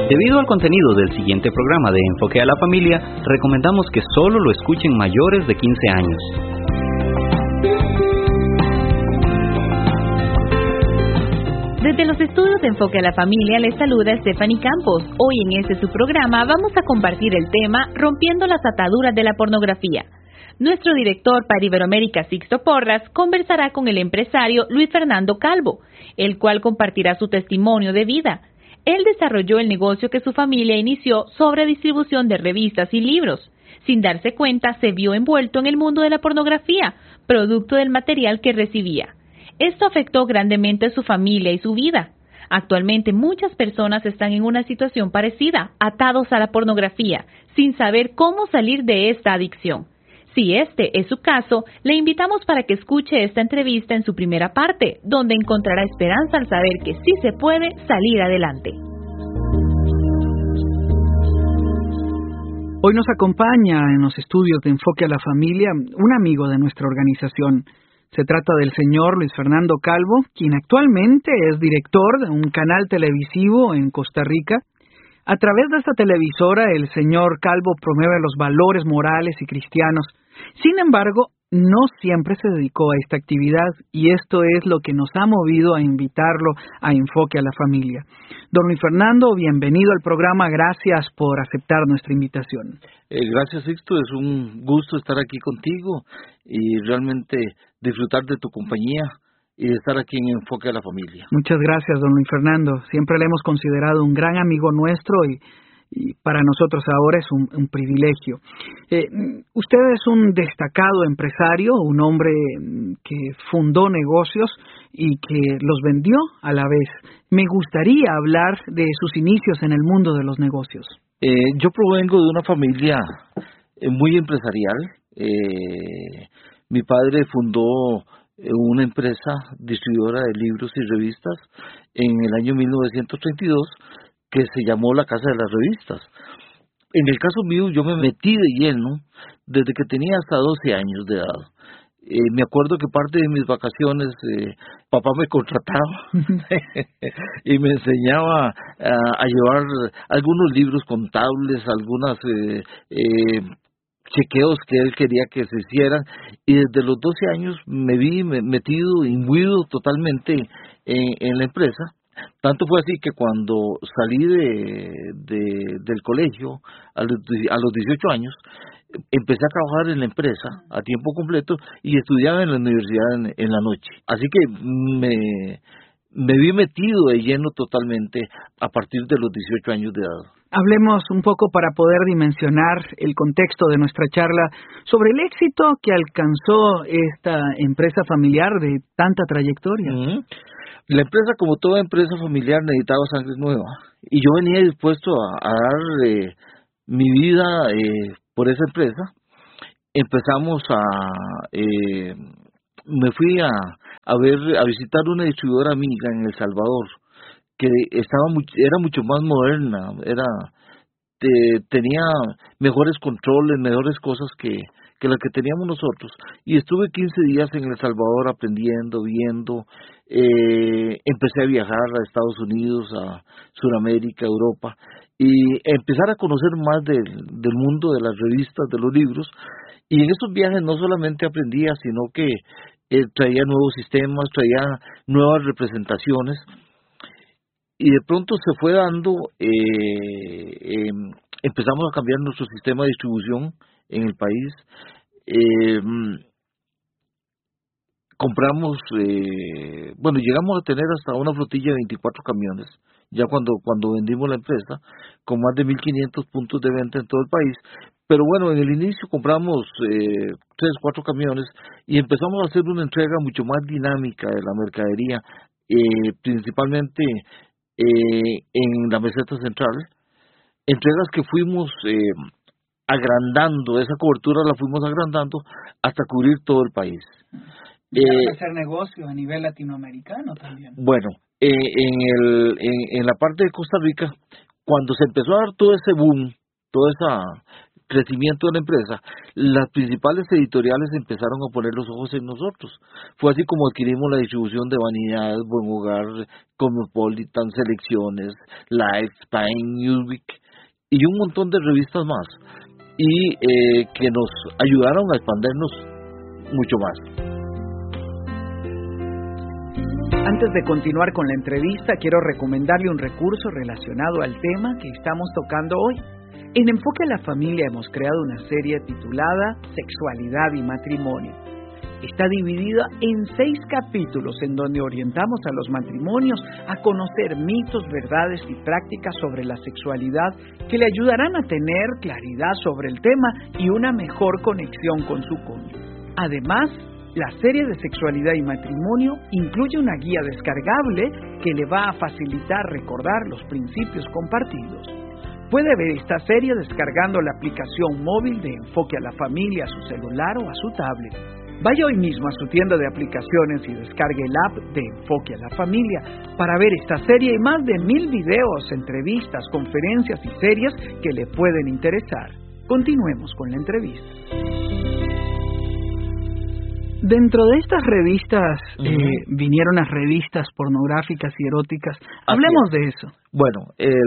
Debido al contenido del siguiente programa de Enfoque a la Familia, recomendamos que solo lo escuchen mayores de 15 años. Desde los estudios de Enfoque a la Familia les saluda Stephanie Campos. Hoy en este su programa vamos a compartir el tema Rompiendo las ataduras de la pornografía. Nuestro director para Iberoamérica, Sixto Porras, conversará con el empresario Luis Fernando Calvo, el cual compartirá su testimonio de vida. Él desarrolló el negocio que su familia inició sobre distribución de revistas y libros. Sin darse cuenta, se vio envuelto en el mundo de la pornografía, producto del material que recibía. Esto afectó grandemente a su familia y su vida. Actualmente muchas personas están en una situación parecida, atados a la pornografía, sin saber cómo salir de esta adicción. Si este es su caso, le invitamos para que escuche esta entrevista en su primera parte, donde encontrará esperanza al saber que sí se puede salir adelante. Hoy nos acompaña en los estudios de Enfoque a la Familia un amigo de nuestra organización. Se trata del señor Luis Fernando Calvo, quien actualmente es director de un canal televisivo en Costa Rica. A través de esta televisora, el señor Calvo promueve los valores morales y cristianos. Sin embargo, no siempre se dedicó a esta actividad y esto es lo que nos ha movido a invitarlo a Enfoque a la Familia. Don Luis Fernando, bienvenido al programa. Gracias por aceptar nuestra invitación. Gracias, Sixto. Es un gusto estar aquí contigo y realmente disfrutar de tu compañía y de estar aquí en Enfoque a la Familia. Muchas gracias, don Luis Fernando. Siempre le hemos considerado un gran amigo nuestro y para nosotros ahora es un privilegio. Usted es un destacado empresario, un hombre que fundó negocios y que los vendió a la vez. Me gustaría hablar de sus inicios en el mundo de los negocios. Yo provengo de una familia muy empresarial. Mi padre fundó una empresa distribuidora de libros y revistas en el año 1932 que se llamó la Casa de las Revistas. En el caso mío, yo me metí de lleno desde que tenía hasta 12 años de edad. Me acuerdo que parte de mis vacaciones, papá me contrataba y me enseñaba a llevar algunos libros contables, algunos chequeos que él quería que se hicieran, y desde los 12 años me vi metido, imbuido totalmente en la empresa. Tanto fue así que cuando salí del colegio a los 18 años, empecé a trabajar en la empresa a tiempo completo y estudiaba en la universidad en la noche. Así que me vi metido de lleno totalmente a partir de los 18 años de edad. Hablemos un poco para poder dimensionar el contexto de nuestra charla sobre el éxito que alcanzó esta empresa familiar de tanta trayectoria. Uh-huh. La empresa, como toda empresa familiar, necesitaba sangre nueva y yo venía dispuesto a dar mi vida por esa empresa. Empezamos me fui a visitar una distribuidora amiga en El Salvador que era mucho más moderna, tenía mejores controles, mejores cosas que las que teníamos nosotros, y estuve 15 días en El Salvador aprendiendo, viendo. Empecé a viajar a Estados Unidos, a Sudamérica, Europa, y empezar a conocer más del mundo de las revistas, de los libros. Y en esos viajes no solamente aprendía, sino que traía nuevos sistemas, traía nuevas representaciones, y de pronto se fue dando, empezamos a cambiar nuestro sistema de distribución en el país. Compramos, llegamos a tener hasta una flotilla de 24 camiones, ya cuando vendimos la empresa, con más de 1,500 puntos de venta en todo el país. Pero bueno, en el inicio compramos 3, 4 camiones y empezamos a hacer una entrega mucho más dinámica de la mercadería, principalmente en la meseta central. Entregas que fuimos agrandando, esa cobertura la fuimos agrandando hasta cubrir todo el país. Hacer negocio a nivel latinoamericano también. Bueno, en la parte de Costa Rica, cuando se empezó a dar todo ese boom, toda esa crecimiento de la empresa, las principales editoriales empezaron a poner los ojos en nosotros. Fue así como adquirimos la distribución de Vanidades, Buen Hogar, Cosmopolitan, Selecciones, Life, Time, Newsweek y un montón de revistas más, y que nos ayudaron a expandirnos mucho más. Antes de continuar con la entrevista, quiero recomendarle un recurso relacionado al tema que estamos tocando hoy. En Enfoque a la Familia hemos creado una serie titulada Sexualidad y Matrimonio. Está dividida en 6 capítulos en donde orientamos a los matrimonios a conocer mitos, verdades y prácticas sobre la sexualidad que le ayudarán a tener claridad sobre el tema y una mejor conexión con su cónyuge. Además, la serie de Sexualidad y Matrimonio incluye una guía descargable que le va a facilitar recordar los principios compartidos. Puede ver esta serie descargando la aplicación móvil de Enfoque a la Familia a su celular o a su tablet. Vaya hoy mismo a su tienda de aplicaciones y descargue el app de Enfoque a la Familia para ver esta serie y más de 1000 videos, entrevistas, conferencias y series que le pueden interesar. Continuemos con la entrevista. Dentro de estas revistas vinieron las revistas pornográficas y eróticas. Hablemos de eso. Bueno,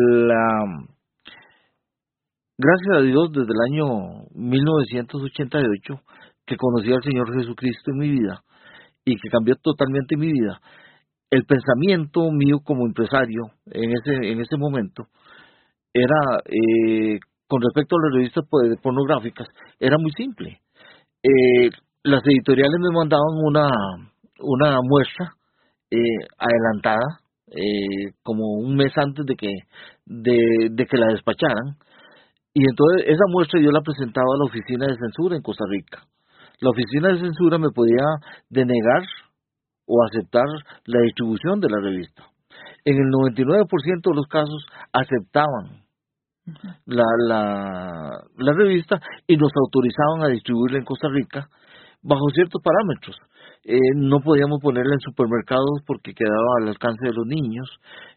gracias a Dios, desde el año 1988, que conocí al Señor Jesucristo en mi vida y que cambió totalmente mi vida, el pensamiento mío como empresario en ese momento era, con respecto a las revistas pornográficas, era muy simple. Las editoriales me mandaban una muestra adelantada, como un mes antes de que la despacharan, y entonces esa muestra yo la presentaba a la oficina de censura en Costa Rica. La oficina de censura me podía denegar o aceptar la distribución de la revista. En el 99% de los casos aceptaban la revista y nos autorizaban a distribuirla en Costa Rica bajo ciertos parámetros. No podíamos ponerla en supermercados porque quedaba al alcance de los niños.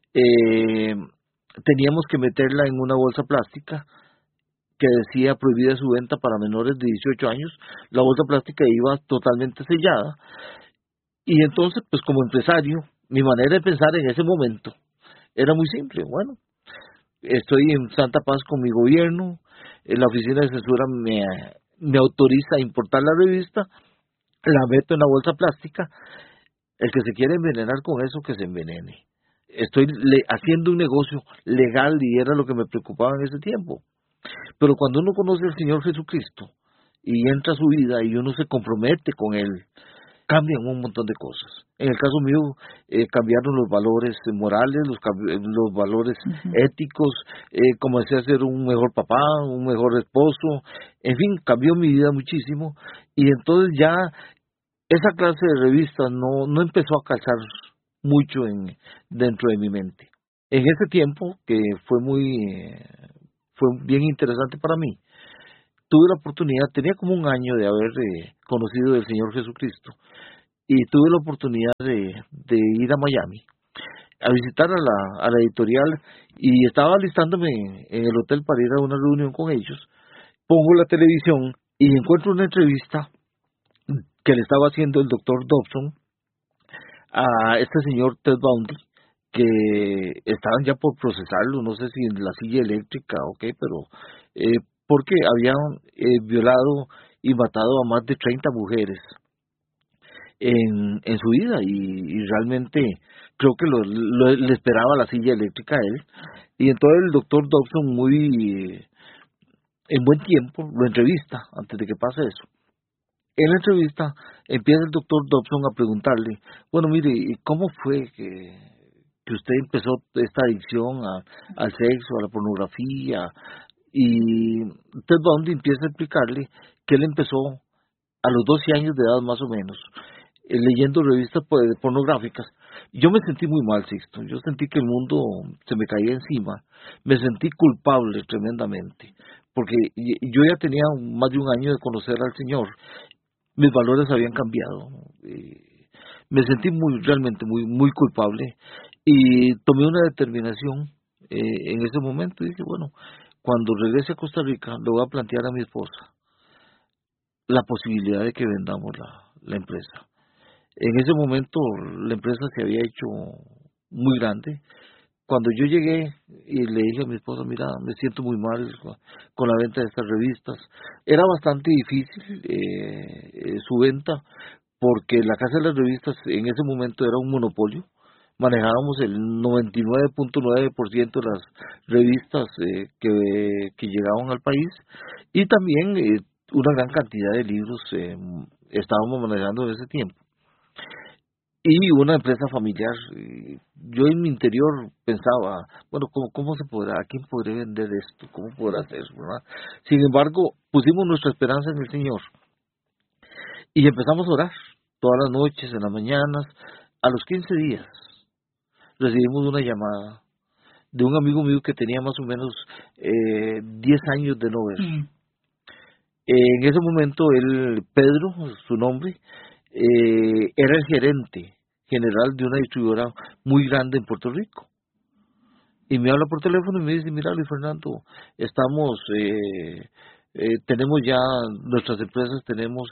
Teníamos que meterla en una bolsa plástica que decía prohibida su venta para menores de 18 años. La bolsa plástica iba totalmente sellada. Y entonces, pues como empresario, mi manera de pensar en ese momento era muy simple. Bueno, estoy en santa paz con mi gobierno, la oficina de censura me autoriza a importar la revista, la meto en la bolsa plástica, el que se quiere envenenar con eso, que se envenene. Estoy haciendo un negocio legal y era lo que me preocupaba en ese tiempo. Pero cuando uno conoce al Señor Jesucristo y entra a su vida y uno se compromete con Él, cambian un montón de cosas. En el caso mío, cambiaron los valores morales, los valores éticos, comencé a ser un mejor papá, un mejor esposo, en fin, cambió mi vida muchísimo, y entonces ya esa clase de revistas no empezó a calzar mucho dentro de mi mente. En ese tiempo, que fue bien interesante para mí, tuve la oportunidad, tenía como un año de haber conocido al Señor Jesucristo, y tuve la oportunidad de ir a Miami a visitar a la editorial, y estaba alistándome en el hotel para ir a una reunión con ellos. Pongo la televisión y encuentro una entrevista que le estaba haciendo el doctor Dobson a este señor Ted Bundy, que estaban ya por procesarlo, no sé si en la silla eléctrica o qué, pero porque habían violado y matado a más de 30 mujeres en su vida, y realmente creo que le esperaba la silla eléctrica a él. Y entonces el doctor Dobson, muy en buen tiempo, lo entrevista antes de que pase eso. En la entrevista empieza el doctor Dobson a preguntarle, bueno, mire, ¿cómo fue que usted empezó esta adicción al sexo, a la pornografía? Y Ted Bundy empieza a explicarle que él empezó a los 12 años de edad más o menos, leyendo revistas pornográficas. Yo me sentí muy mal, Sixto. Yo sentí que el mundo se me caía encima. Me sentí culpable tremendamente, porque yo ya tenía más de un año de conocer al Señor. Mis valores habían cambiado. Me sentí realmente muy culpable, y tomé una determinación en ese momento. Y dije, bueno, cuando regrese a Costa Rica, le voy a plantear a mi esposa la posibilidad de que vendamos la empresa. En ese momento la empresa se había hecho muy grande. Cuando yo llegué y le dije a mi esposa, mira, me siento muy mal con la venta de estas revistas, era bastante difícil su venta, porque la Casa de las Revistas en ese momento era un monopolio. Manejábamos el 99.9% de las revistas que llegaban al país, y también una gran cantidad de libros estábamos manejando en ese tiempo. Y una empresa familiar. Yo en mi interior pensaba, bueno, ¿cómo se podrá? ¿A quién podré vender esto? ¿Cómo podrá hacer? ¿Verdad? Sin embargo, pusimos nuestra esperanza en el Señor y empezamos a orar todas las noches, en las mañanas. A los 15 días recibimos una llamada de un amigo mío que tenía más o menos 10 años de no ver. En ese momento, Pedro, su nombre, era el gerente general de una distribuidora muy grande en Puerto Rico. Y me habla por teléfono y me dice, mira, Luis Fernando, estamos, tenemos ya nuestras empresas, tenemos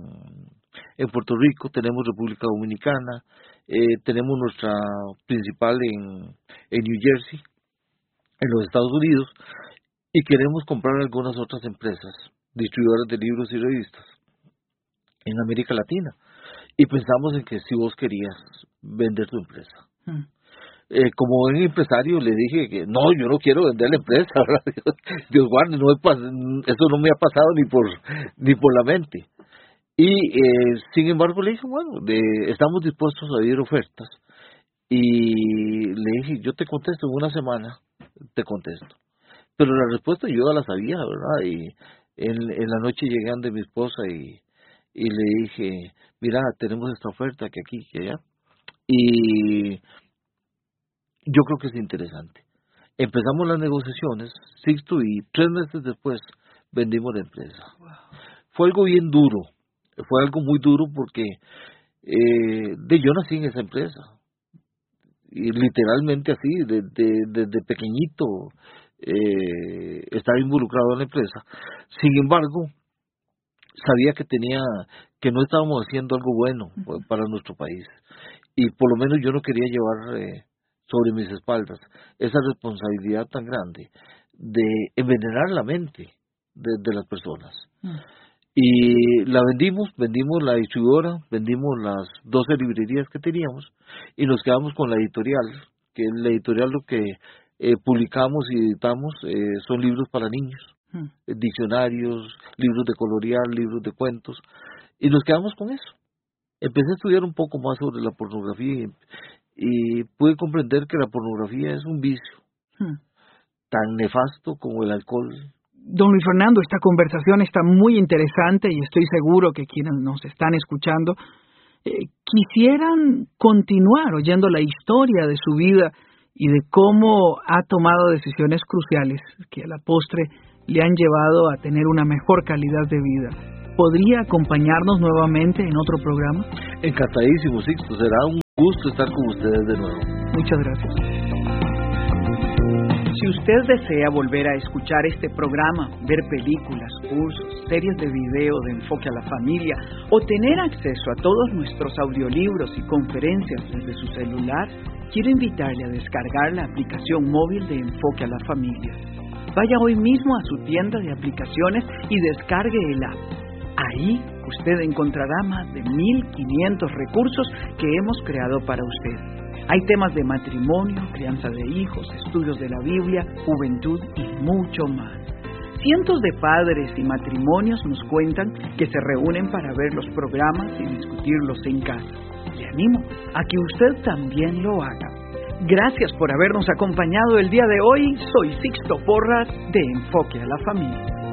en Puerto Rico, tenemos República Dominicana, tenemos nuestra principal en New Jersey, en los Estados Unidos, y queremos comprar algunas otras empresas, distribuidoras de libros y revistas, en América Latina. Y pensamos en que si vos querías vender tu empresa. Como buen empresario le dije que no, yo no quiero vender la empresa, ¿verdad? Dios guarde, eso no me ha pasado ni por la mente. Y sin embargo le dije, bueno, estamos dispuestos a oír ofertas. Y le dije, yo te contesto en una semana, te contesto. Pero la respuesta yo ya la sabía, ¿verdad? Y en la noche llegué ante mi esposa y le dije, mira, tenemos esta oferta que aquí, que allá, y yo creo que es interesante. Empezamos las negociaciones, Sixto, y 3 meses después vendimos la empresa. Wow. Fue algo bien duro, fue algo muy duro porque yo nací en esa empresa, y literalmente así, desde pequeñito estaba involucrado en la empresa. Sin embargo, sabía que no estábamos haciendo algo bueno para nuestro país, y por lo menos yo no quería llevar sobre mis espaldas esa responsabilidad tan grande de envenenar la mente de las personas. Y la vendimos la distribuidora, vendimos las 12 librerías que teníamos y nos quedamos con la editorial, que la editorial lo que publicamos y editamos son libros para niños, diccionarios, libros de colorear, libros de cuentos, y nos quedamos con eso. Empecé a estudiar un poco más sobre la pornografía y pude comprender que la pornografía es un vicio tan nefasto como el alcohol. Don Luis Fernando, esta conversación está muy interesante y estoy seguro que quienes nos están escuchando quisieran continuar oyendo la historia de su vida y de cómo ha tomado decisiones cruciales que a la postre le han llevado a tener una mejor calidad de vida. ¿Podría acompañarnos nuevamente en otro programa? Encantadísimo, Sixto. Será un gusto estar con ustedes de nuevo. Muchas gracias. Si usted desea volver a escuchar este programa, ver películas, cursos, series de video de Enfoque a la Familia o tener acceso a todos nuestros audiolibros y conferencias desde su celular, quiero invitarle a descargar la aplicación móvil de Enfoque a la Familia. Vaya hoy mismo a su tienda de aplicaciones y descargue el app. Ahí usted encontrará más de 1,500 recursos que hemos creado para usted. Hay temas de matrimonio, crianza de hijos, estudios de la Biblia, juventud y mucho más. Cientos de padres y matrimonios nos cuentan que se reúnen para ver los programas y discutirlos en casa. Le animo a que usted también lo haga. Gracias por habernos acompañado el día de hoy. Soy Sixto Porras de Enfoque a la Familia.